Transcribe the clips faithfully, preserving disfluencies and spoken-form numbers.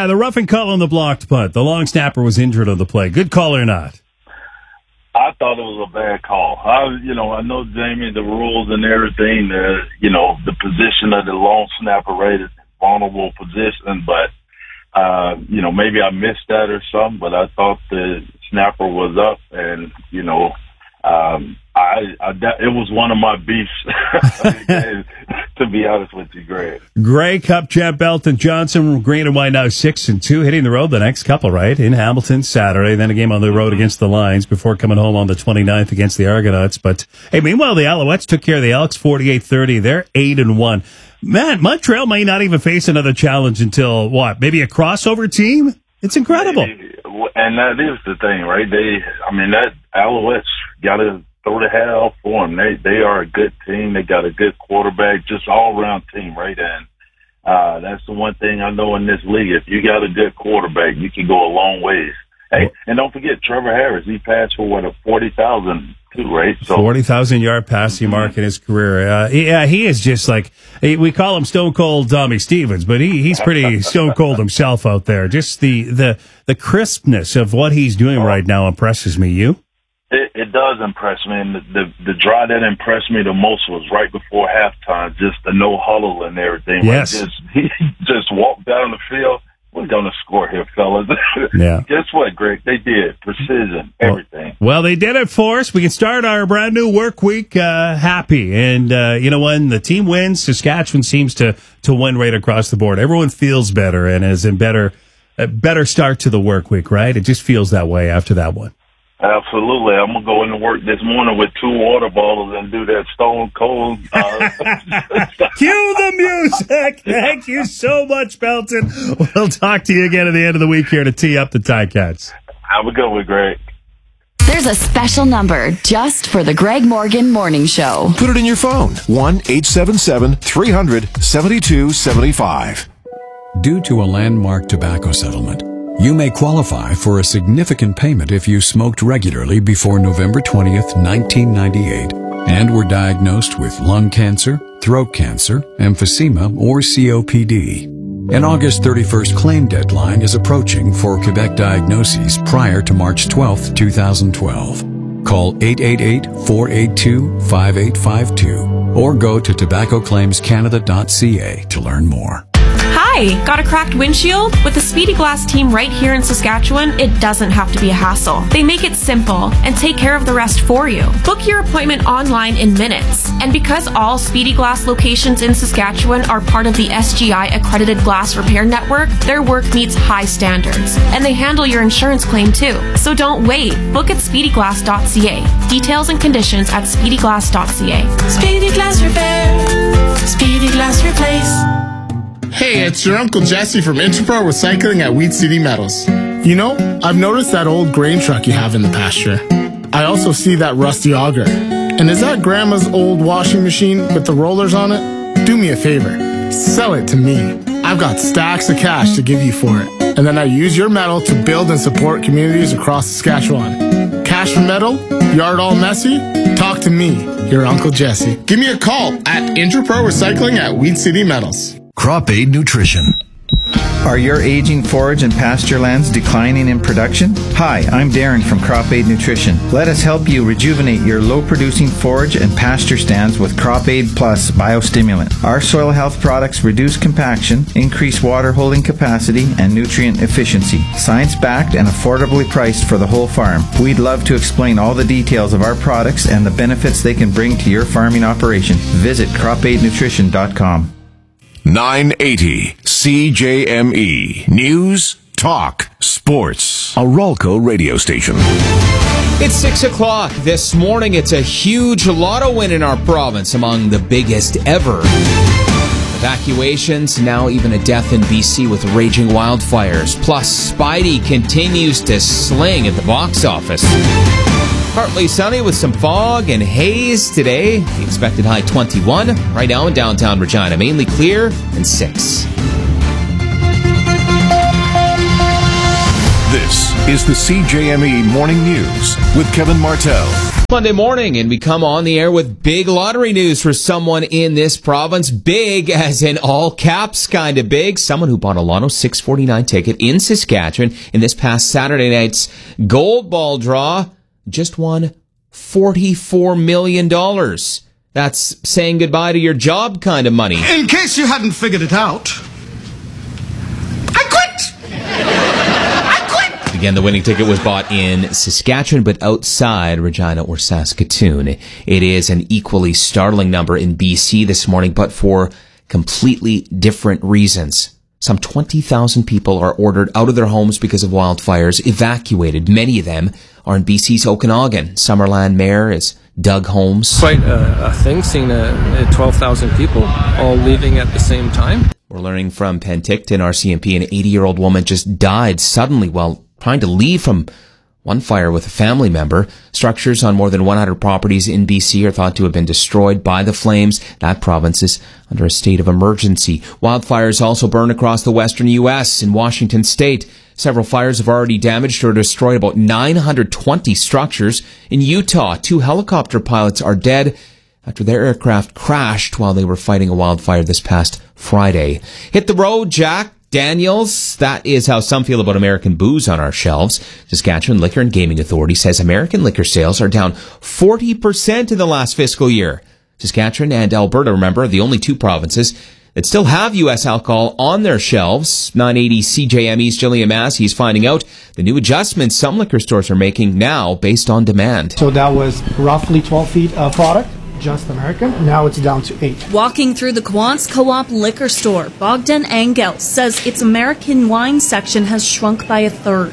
uh, the roughing call on the blocked punt. The long snapper was injured on the play. Good call or not? I thought it was a bad call. I, you know, I know, Jamie, the rules and everything, uh, you know, the position of the long snapper, right, is a vulnerable position, but, uh, you know, maybe I missed that or something, but I thought the snapper was up and, you know, um, I, I, that, it was one of my beefs, to be honest with you, Greg. Grey Cup champ Elton Johnson, green and white now six and two, hitting the road the next couple, right? In Hamilton Saturday, then a game on the road against the Lions before coming home on the twenty-ninth against the Argonauts. But hey, meanwhile, the Alouettes took care of the Elks forty-eight thirty. They're eight and one. Man, Montreal may not even face another challenge until what? Maybe a crossover team? It's incredible. And that is the thing, right? They, I mean, that Alouettes got to throw the hat off for them. They they are a good team. They got a good quarterback, just all around team, right? And uh, that's the one thing I know in this league. If you got a good quarterback, you can go a long ways. Hey, and don't forget Trevor Harris. He passed for what, a forty thousand too, right? So forty thousand yard passing mark in his career. Uh, yeah, he is just like we call him Stone Cold Tommy Stevens, but he he's pretty stone cold himself out there. Just the the the crispness of what he's doing right now impresses me. You? It, it does impress me, and the, the the drive that impressed me the most was right before halftime, just the no huddle and everything. Yes, like just, he just walked down the field. We're going to score here, fellas. Yeah. Guess what, Greg? They did. Precision, everything. Well, well, they did it for us. We can start our brand new work week uh, happy. And, uh, you know, when the team wins, Saskatchewan seems to, to win right across the board. Everyone feels better and is in better, a better start to the work week, right? It just feels that way after that one. Absolutely. I'm going to go into work this morning with two water bottles and do that Stone Cold. Uh, Cue the music. Thank you so much, Belton. We'll talk to you again at the end of the week here to tee up the Ticats. Have a good one, Greg. There's a special number just for the Greg Morgan Morning Show. Put it in your phone. one eight seven seven, three hundred, seventy-two seventy-five. Due to a landmark tobacco settlement, you may qualify for a significant payment if you smoked regularly before November twentieth, nineteen ninety-eight, and were diagnosed with lung cancer, throat cancer, emphysema, or C O P D. An August thirty-first claim deadline is approaching for Quebec diagnoses prior to March twelfth, twenty twelve. Call eight eight eight, four eight two, five eight five two or go to tobacco claims canada dot c a to learn more. Hi, got a cracked windshield? With the Speedy Glass team right here in Saskatchewan, it doesn't have to be a hassle. They make it simple and take care of the rest for you. Book your appointment online in minutes. And because all Speedy Glass locations in Saskatchewan are part of the S G I accredited glass repair network, their work meets high standards. And they handle your insurance claim too. So don't wait. Book at speedy glass dot c a. Details and conditions at speedy glass dot c a. Speedy Glass Repair. Speedy Glass Replace. Hey, it's your Uncle Jesse from Interpro Recycling at Wheat City Metals. You know, I've noticed that old grain truck you have in the pasture. I also see that rusty auger. And is that Grandma's old washing machine with the rollers on it? Do me a favor. Sell it to me. I've got stacks of cash to give you for it. And then I use your metal to build and support communities across Saskatchewan. Cash for metal? Yard all messy? Talk to me, your Uncle Jesse. Give me a call at Interpro Recycling at Wheat City Metals. Crop Aid Nutrition. Are your aging forage and pasture lands declining in production? Hi, I'm Darren from Crop Aid Nutrition. Let us help you rejuvenate your low-producing forage and pasture stands with Crop Aid Plus Biostimulant. Our soil health products reduce compaction, increase water holding capacity, and nutrient efficiency. Science-backed and affordably priced for the whole farm. We'd love to explain all the details of our products and the benefits they can bring to your farming operation. Visit crop aid nutrition dot com. nine eighty C J M E News, Talk, Sports. A Rolco radio station. It's six o'clock this morning. It's a huge lotto win in our province, among the biggest ever. Evacuations, now even a death in B C with raging wildfires. Plus, Spidey continues to sling at the box office. Partly sunny with some fog and haze today. The expected high twenty-one. Right now in downtown Regina, mainly clear and six. This is the C J M E Morning News with Kevin Martell. Monday morning, and we come on the air with big lottery news for someone in this province. Big as in all caps kind of big. Someone who bought a Lotto six forty-nine ticket in Saskatchewan in this past Saturday night's Gold Ball draw just won forty-four million dollars. That's saying goodbye to your job kind of money. In case you hadn't figured it out, I quit! Again, the winning ticket was bought in Saskatchewan, but outside Regina or Saskatoon. It is an equally startling number in B C this morning, but for completely different reasons. Some twenty thousand people are ordered out of their homes because of wildfires, evacuated. Many of them are in B C's Okanagan. Summerland Mayor is Doug Holmes. Quite a, a thing, seeing a, a twelve thousand people all leaving at the same time. We're learning from Penticton R C M P, an eighty-year-old woman just died suddenly while trying to leave from one fire with a family member. Structures on more than one hundred properties in B C are thought to have been destroyed by the flames. That province is under a state of emergency. Wildfires also burn across the western U S in Washington state. Several fires have already damaged or destroyed about nine hundred twenty structures. In Utah, two helicopter pilots are dead after their aircraft crashed while they were fighting a wildfire this past Friday. Hit the road, Jack Daniels. That is how some feel about American booze on our shelves. Saskatchewan Liquor and Gaming Authority says American liquor sales are down forty percent in the last fiscal year. Saskatchewan and Alberta, remember, are the only two provinces that still have U S alcohol on their shelves. nine eighty C J M E's Jillian Massey is finding out the new adjustments some liquor stores are making now based on demand. So that was roughly twelve feet of product, just American. Now it's down to eight. Walking through the Quants Co-op liquor store, Bogdan Angel says its American wine section has shrunk by a third.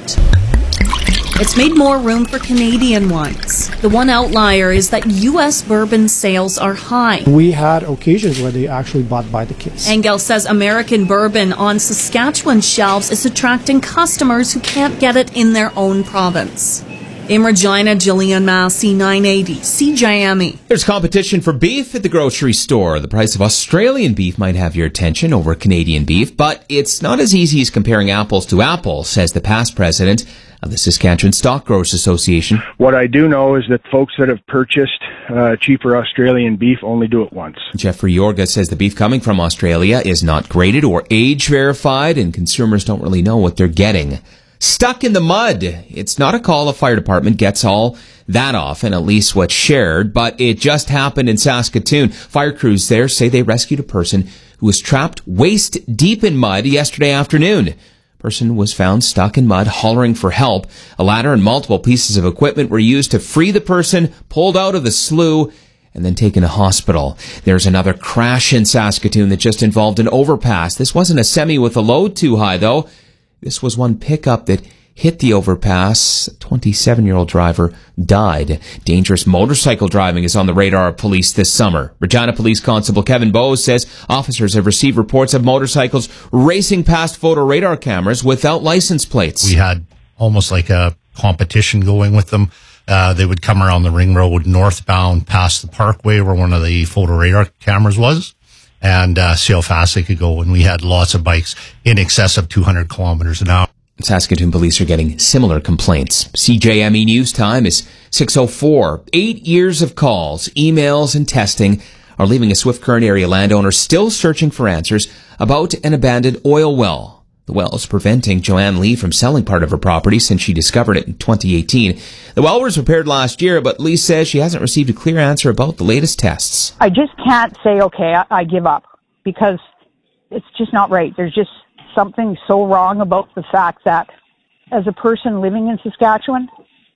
It's made more room for Canadian wines. The one outlier is that U S bourbon sales are high. We had occasions where they actually bought by the case. Angel says American bourbon on Saskatchewan shelves is attracting customers who can't get it in their own province. In Regina, Jillian Massey, nine eighty C J M E. There's competition for beef at the grocery store. The price of Australian beef might have your attention over Canadian beef, but it's not as easy as comparing apples to apples, says the past president of the Saskatchewan Stock Growers Association. What I do know is that folks that have purchased uh, cheaper Australian beef only do it once. Jeffrey Yorga says the beef coming from Australia is not graded or age verified, and consumers don't really know what they're getting. Stuck in the mud. It's not a call a fire department gets all that often, at least what's shared, but it just happened in Saskatoon. Fire crews there say they rescued a person who was trapped waist deep in mud yesterday afternoon. Person was found stuck in mud, hollering for help. A ladder and multiple pieces of equipment were used to free the person, pulled out of the slough, and then taken to hospital. There's another crash in Saskatoon that just involved an overpass. This wasn't a semi with a load too high, though. This was one pickup that hit the overpass. A twenty-seven-year-old driver died. Dangerous motorcycle driving is on the radar of police this summer. Regina Police Constable Kevin Bowes says officers have received reports of motorcycles racing past photo radar cameras without license plates. We had almost like a competition going with them. Uh, they would come around the ring road northbound past the parkway where one of the photo radar cameras was, and uh, see how fast they could go. And we had lots of bikes in excess of two hundred kilometers an hour. Saskatoon police are getting similar complaints. C J M E News Time is six oh four. Eight years of calls, emails, and testing are leaving a Swift Current area landowner still searching for answers about an abandoned oil well. The well is preventing Joanne Lee from selling part of her property since she discovered it in twenty eighteen. The well was repaired last year, but Lee says she hasn't received a clear answer about the latest tests. I just can't say, okay, I, I give up, because it's just not right. There's just something so wrong about the fact that as a person living in Saskatchewan,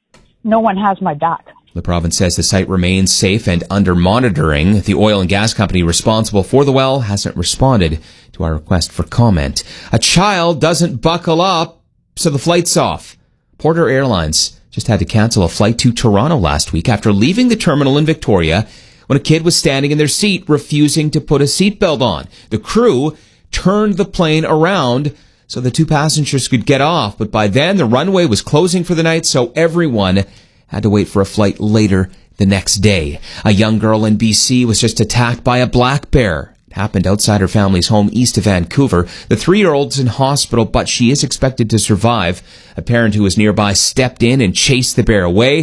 no one has my back. The province says the site remains safe and under monitoring. The oil and gas company responsible for the well hasn't responded to our request for comment. A child doesn't buckle up, so the flight's off. Porter Airlines just had to cancel a flight to Toronto last week after leaving the terminal in Victoria when a kid was standing in their seat refusing to put a seatbelt on. The crew turned the plane around so the two passengers could get off, but by then the runway was closing for the night, so everyone had to wait for a flight later the next day. A young girl in B C was just attacked by a black bear. It happened outside her family's home east of Vancouver. The three-year-old's in hospital, but she is expected to survive. A parent who was nearby stepped in and chased the bear away.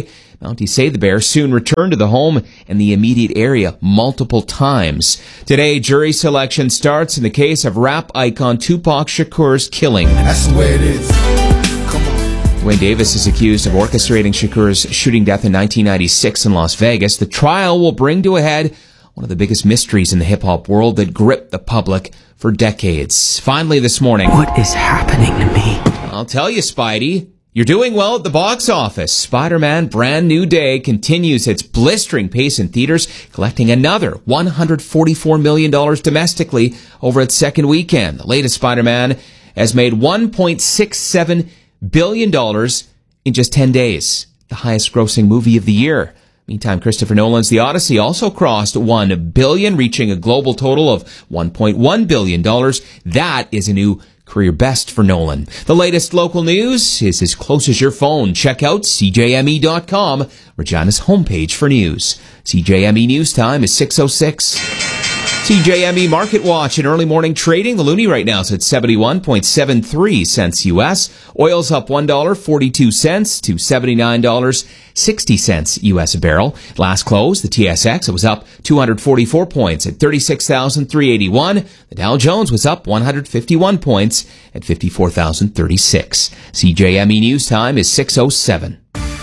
Mounties say the Bears soon return to the home and the immediate area multiple times. Today, jury selection starts in the case of rap icon Tupac Shakur's killing. That's the way it is. Dwayne Davis is accused of orchestrating Shakur's shooting death in nineteen ninety-six in Las Vegas. The trial will bring to a head one of the biggest mysteries in the hip-hop world that gripped the public for decades. Finally this morning. What is happening to me? I'll tell you, Spidey. You're doing well at the box office. Spider-Man Brand New Day continues its blistering pace in theaters, collecting another one hundred forty-four million dollars domestically over its second weekend. The latest Spider-Man has made one point six seven billion dollars in just ten days, the highest grossing movie of the year. Meantime, Christopher Nolan's The Odyssey also crossed one billion dollars, reaching a global total of one point one billion dollars. That is a new career best for Nolan. The latest local news is as close as your phone. Check out C J M E dot com, Regina's homepage for news. C J M E News Time is six oh six. C J M E Market Watch in early morning trading. The loonie right now is at seventy-one point seven three cents U S. Oil's up one dollar and forty-two cents to seventy-nine dollars and sixty cents U S a barrel. Last close, the T S X, it was up two hundred forty-four points at thirty-six thousand three hundred eighty-one. The Dow Jones was up one hundred fifty-one points at fifty-four thousand thirty-six. C J M E News Time is six oh seven.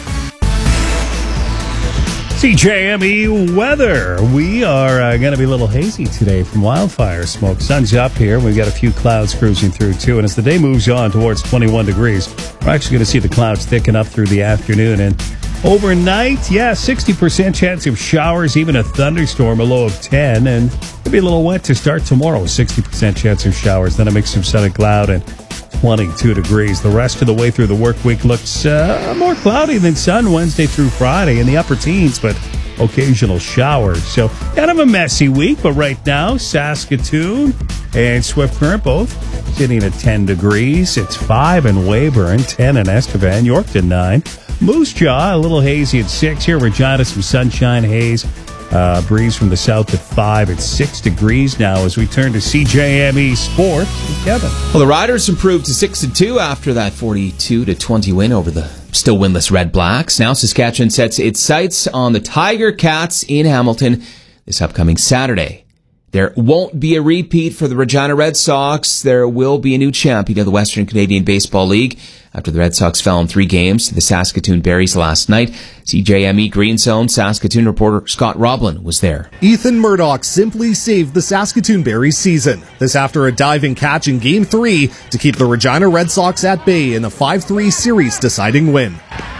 C J M E weather. We are uh, going to be a little hazy today from wildfire smoke. Sun's up here. We've got a few clouds cruising through, too. And as the day moves on towards twenty-one degrees, we're actually going to see the clouds thicken up through the afternoon. And overnight, yeah, sixty percent chance of showers, even a thunderstorm, a low of ten. And it'll be a little wet to start tomorrow, sixty percent chance of showers. Then a mix of sun and cloud and twenty-two degrees. The rest of the way through the work week looks uh, more cloudy than sun Wednesday through Friday in the upper teens, but occasional showers. So kind of a messy week, but right now Saskatoon and Swift Current both sitting at ten degrees. It's five in Weyburn, ten in Estevan, Yorkton nine. Moose Jaw, a little hazy at six. Here, Regina, some sunshine, haze. Uh, breeze from the south at five. It's six degrees now as we turn to C J M E Sports with Kevin. Well, the Riders improved to six and two after that forty-two to twenty win over the still winless Red Blacks. Now Saskatchewan sets its sights on the Tiger Cats in Hamilton this upcoming Saturday. There won't be a repeat for the Regina Red Sox. There will be a new champion of the Western Canadian Baseball League after the Red Sox fell in three games to the Saskatoon Berries last night. C J M E Green Zone Saskatoon reporter Scott Roblin was there. Ethan Murdoch simply saved the Saskatoon Berries season. This after a diving catch in Game three to keep the Regina Red Sox at bay in a five three series deciding win.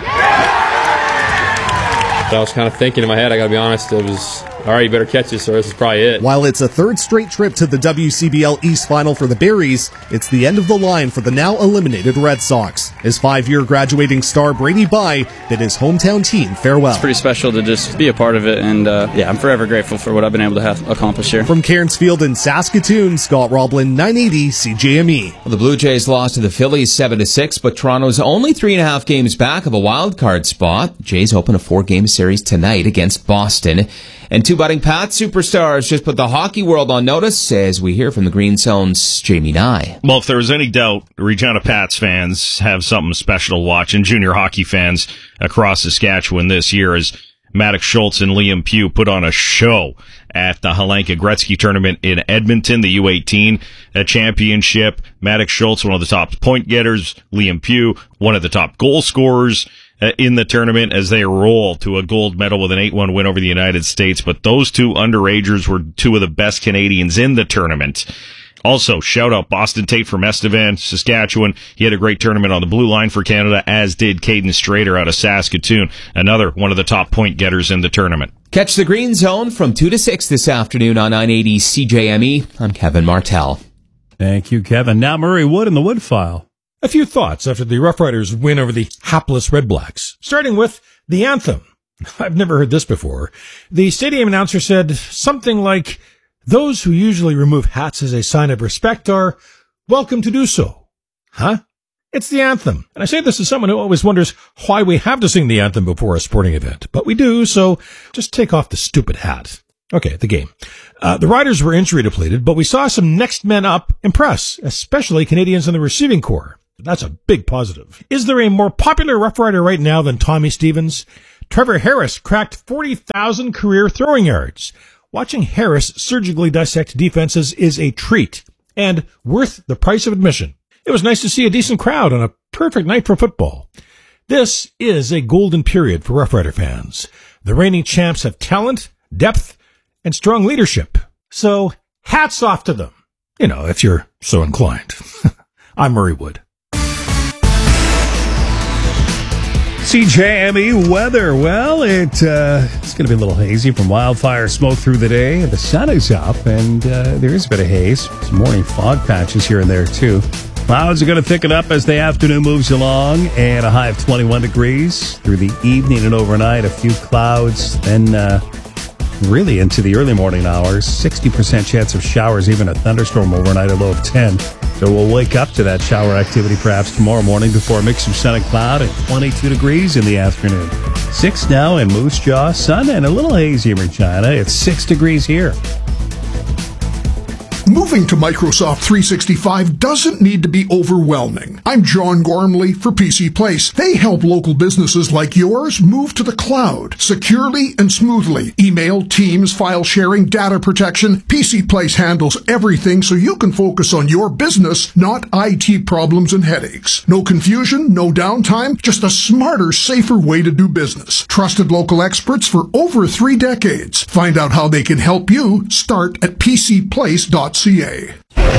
I was kind of thinking in my head, I gotta be honest, it was, all right, you better catch this or this is probably it. While it's a third straight trip to the W C B L East Final for the Berries, it's the end of the line for the now eliminated Red Sox. His five-year graduating star Brady Bye bid his hometown team farewell. It's pretty special to just be a part of it, and uh, yeah, I'm forever grateful for what I've been able to have accomplished here. From Cairns Field in Saskatoon, Scott Roblin, nine eighty C J M E. Well, the Blue Jays lost to the Phillies seven to six, but Toronto's only three and a half games back of a wild card spot. The Jays open a four-game series tonight against Boston. And two budding Pats superstars just put the hockey world on notice as we hear from the Green Zone's Jamie Nye. Well, if there was any doubt, Regina Pats fans have something special to watch, and junior hockey fans across Saskatchewan this year as Maddox Schultz and Liam Pugh put on a show at the Helenka Gretzky tournament in Edmonton, the U eighteen championship. Maddox Schultz, one of the top point getters. Liam Pugh, one of the top goal scorers in the tournament as they roll to a gold medal with an eight one win over the United States. But those two underagers were two of the best Canadians in the tournament. Also, shout out Boston Tate from Estevan, Saskatchewan. He had a great tournament on the blue line for Canada, as did Caden Strader out of Saskatoon, another one of the top point getters in the tournament. Catch the Green Zone from two to six this afternoon on nine eighty C J M E. I'm Kevin Martell. Thank you, Kevin. Now Murray Wood in the Wood File. A few thoughts after the Rough Riders win over the hapless Red Blacks, starting with the anthem. I've never heard this before. The stadium announcer said something like, "Those who usually remove hats as a sign of respect are welcome to do so." Huh? It's the anthem. And I say this as someone who always wonders why we have to sing the anthem before a sporting event. But we do, so just take off the stupid hat. Okay, the game. Uh, the Riders were injury depleted, but we saw some next men up impress, especially Canadians in the receiving corps. That's a big positive. Is there a more popular Rough Rider right now than Tommy Stevens? Trevor Harris cracked forty thousand career throwing yards. Watching Harris surgically dissect defenses is a treat and worth the price of admission. It was nice to see a decent crowd on a perfect night for football. This is a golden period for Rough Rider fans. The reigning champs have talent, depth, and strong leadership. So hats off to them, you know, if you're so inclined. I'm Murray Wood. C J M E weather. Well, it uh, it's going to be a little hazy from wildfire smoke through the day. The sun is up, and uh, there is a bit of haze. Some morning fog patches here and there, too. Clouds are going to thicken up as the afternoon moves along, and a high of twenty-one degrees through the evening and overnight. A few clouds, then uh, really into the early morning hours. sixty percent chance of showers, even a thunderstorm overnight, a low of ten. So we'll wake up to that shower activity perhaps tomorrow morning before a mix of sun and cloud at twenty-two degrees in the afternoon. Six now in Moose Jaw, sun and a little hazy in Regina. It's six degrees here. Moving to Microsoft three sixty-five doesn't need to be overwhelming. I'm John Gormley for P C Place. They help local businesses like yours move to the cloud securely and smoothly. Email, Teams, file sharing, data protection. P C Place handles everything so you can focus on your business, not I T problems and headaches. No confusion, no downtime, just a smarter, safer way to do business. Trusted local experts for over three decades. Find out how they can help you. Start at p c place dot c a.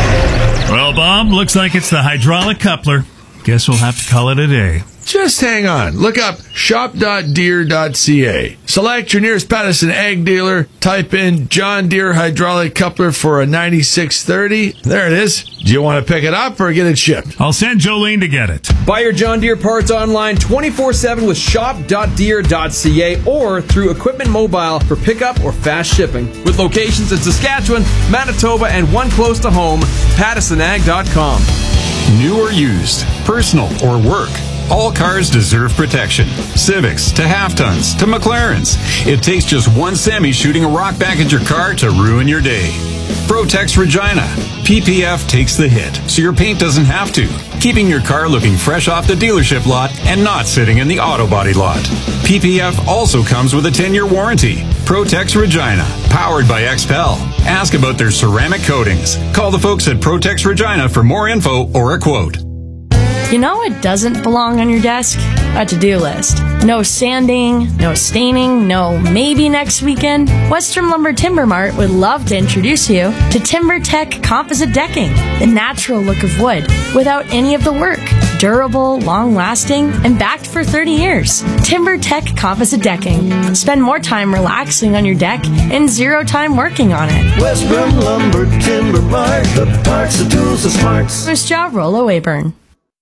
Well, Bob, looks like it's the hydraulic coupler. Guess we'll have to call it a day. Just hang on. Look up shop dot deere dot c a. Select your nearest Patterson ag dealer. Type in John Deere hydraulic coupler for a ninety-six thirty. There it is. Do you want to pick it up or get it shipped? I'll send Jolene to get it. Buy your John Deere parts online twenty-four seven with shop dot deere dot c a or through Equipment Mobile for pickup or fast shipping. With locations in Saskatchewan, Manitoba, and one close to home, pattison ag dot com. New or used, personal or work, all cars deserve protection. Civics to half-tons to McLarens. It takes just one semi shooting a rock back at your car to ruin your day. Protex Regina. P P F takes the hit, so your paint doesn't have to, keeping your car looking fresh off the dealership lot and not sitting in the auto body lot. P P F also comes with a ten-year warranty. Protex Regina, powered by X P E L. Ask about their ceramic coatings. Call the folks at Protex Regina for more info or a quote. You know what doesn't belong on your desk? A to-do list. No sanding, no staining, no maybe next weekend. Western Lumber Timber Mart would love to introduce you to TimberTech Composite Decking, the natural look of wood without any of the work. Durable, long-lasting, and backed for thirty years. TimberTech Composite Decking. Spend more time relaxing on your deck and zero time working on it. Western Lumber Timber Mart, the parts, the tools, the smarts. Moose Jaw, Rollo Weyburn.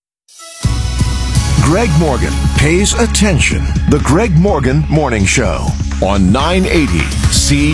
Greg Morgan pays attention. The Greg Morgan Morning Show on nine eighty C